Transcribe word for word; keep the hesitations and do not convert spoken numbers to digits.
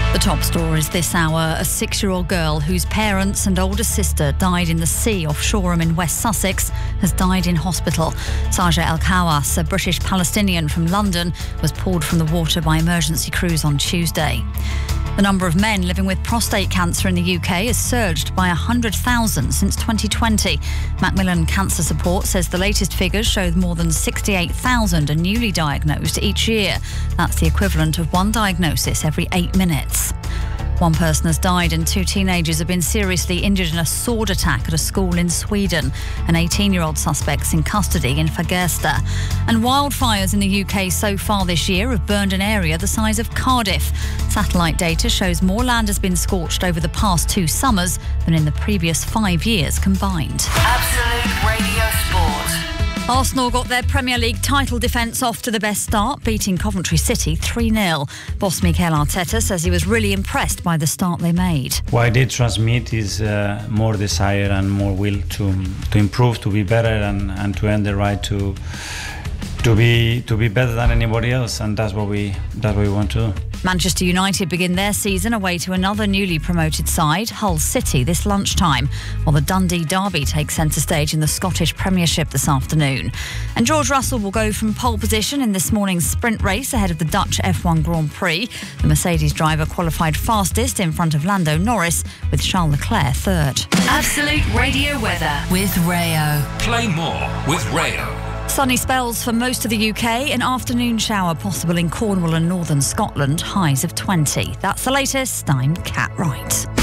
The top stories this hour. A six-year-old girl whose parents and older sister died in the sea off Shoreham in West Sussex has died in hospital. Saja El Kawas, a British Palestinian from London, was pulled from the water by emergency crews on Tuesday. The number of men living with prostate cancer in the U K has surged by one hundred thousand since twenty twenty. Macmillan Cancer Support says the latest figures show more than sixty-eight thousand are newly diagnosed each year. That's the equivalent of one diagnosis every eight minutes. One person has died and two teenagers have been seriously injured in a sword attack at a school in Sweden. An eighteen-year-old suspect's in custody in Fagersta. And wildfires in the U K so far this year have burned an area the size of Cardiff. Satellite data shows more land has been scorched over the past two summers than in the previous five years combined. Absolute Radio Sport. Arsenal got their Premier League title defence off to the best start, beating Coventry City three nil. Boss Mikel Arteta says he was really impressed by the start they made. What I did transmit is uh, more desire and more will to to improve, to be better, and, and to earn the right to to be to be better than anybody else, and that's what we that's what we want to do. Manchester United begin their season away to another newly promoted side, Hull City, this lunchtime, while the Dundee Derby takes centre stage in the Scottish Premiership this afternoon. And George Russell will go from pole position in this morning's sprint race ahead of the Dutch F one Grand Prix. The Mercedes driver qualified fastest in front of Lando Norris, with Charles Leclerc third. Absolute Radio weather with Rayo. Play more with Rayo. Sunny spells for most of the U K. An afternoon shower possible in Cornwall and northern Scotland. Highs of twenty. That's the latest. I'm Kat Wright.